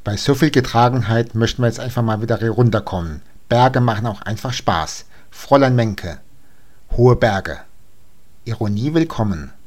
Bei so viel Getragenheit möchten wir jetzt einfach mal wieder runterkommen. Berge machen auch einfach Spaß. Fräulein Menke. Hohe Berge. Ironie willkommen.